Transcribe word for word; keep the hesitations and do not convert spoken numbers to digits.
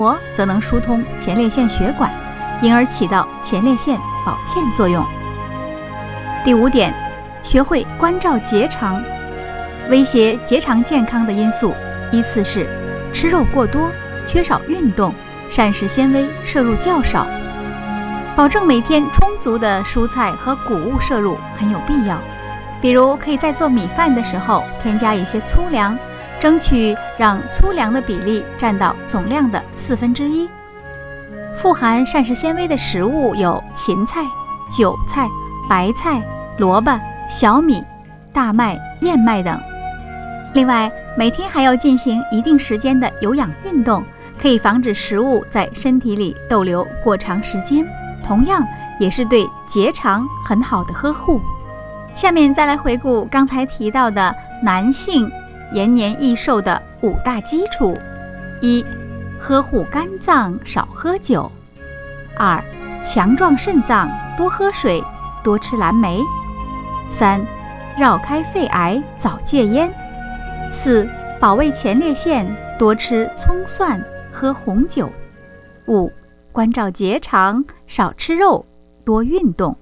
活则能疏通前列腺血管，因而起到前列腺保健作用。第五点，学会关照结肠。威胁结肠健康的因素依次是吃肉过多、缺少运动、膳食纤维摄入较少。保证每天充足的蔬菜和谷物摄入很有必要，比如可以在做米饭的时候添加一些粗粮，争取让粗粮的比例占到总量的四分之一。富含膳食纤维的食物有芹菜、韭菜、白菜、萝卜、小米、大麦、燕麦等。另外，每天还要进行一定时间的有氧运动，可以防止食物在身体里逗留过长时间，同样也是对结肠很好的呵护。下面再来回顾刚才提到的男性延年益寿的五大基础：一、呵护肝脏，少喝酒；二、强壮肾脏，多喝水，多吃蓝莓；三、绕开肺癌，早戒烟；四、保卫前列腺，多吃葱蒜，喝红酒；五、关照结肠，少吃肉，多运动。